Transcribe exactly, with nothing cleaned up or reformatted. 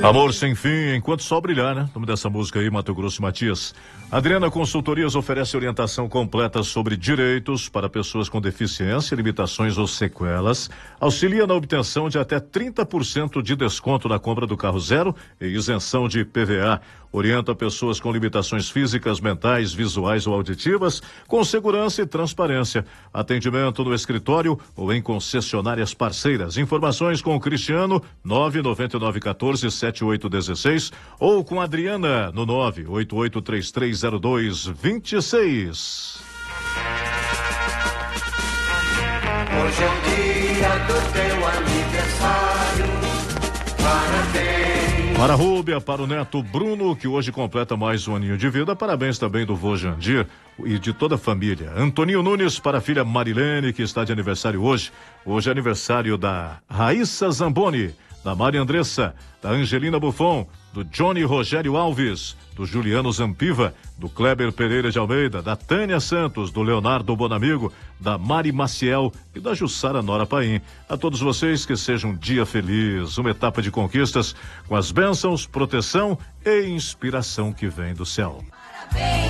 Amor sem fim, enquanto o sol brilhar, né? O nome dessa música aí, Mato Grosso e Matias. Adriana Consultorias oferece orientação completa sobre direitos para pessoas com deficiência, limitações ou sequelas. Auxilia na obtenção de até trinta por cento de desconto na compra do carro zero e isenção de I P V A. Orienta pessoas com limitações físicas, mentais, visuais ou auditivas, com segurança e transparência. Atendimento no escritório ou em concessionárias parceiras. Informações com o Cristiano, nove nove nove um quatro sete oito um seis ou com a Adriana no nove oito oito três três zero dois dois seis. Hoje é o dia do teu aniversário. Parabéns. Para a Rúbia, para o neto Bruno, que hoje completa mais um aninho de vida. Parabéns também do vô Jandir e de toda a família. Antoninho Nunes para a filha Marilene, que está de aniversário hoje. Hoje é aniversário da Raíssa Zamboni, da Maria Andressa, da Angelina Buffon, do Johnny Rogério Alves, do Juliano Zampiva, do Kleber Pereira de Almeida, da Tânia Santos, do Leonardo Bonamigo, da Mari Maciel e da Jussara Nora Paim. A todos vocês, que seja um dia feliz, uma etapa de conquistas com as bênçãos, proteção e inspiração que vem do céu. Parabéns.